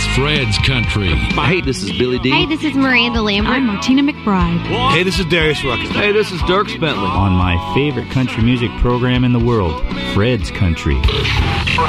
Fred's Country. Hey, this is Billy D. Hey, this is Miranda Lambert. I'm Martina McBride. Hey, this is Darius Rucker. Hey, this is Dirk Bentley. On my favorite country music program in the world, Fred's Country.